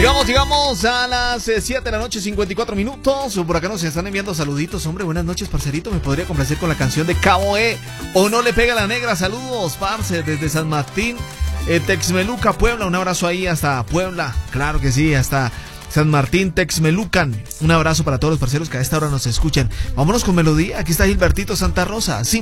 Llegamos a las 7 de la noche, 54 minutos. Por acá nos están enviando saluditos. Hombre, buenas noches, parcerito. ¿Me podría complacer con la canción de Cabo E? ¿O no le pega la negra? Saludos, parce, desde San Martín, Texmeluca, Puebla. Un abrazo ahí hasta Puebla. Claro que sí, hasta San Martín, Texmelucan. Un abrazo para todos los parceros que a esta hora nos escuchan. Vámonos con melodía. Aquí está Gilbertito Santa Rosa. Sí.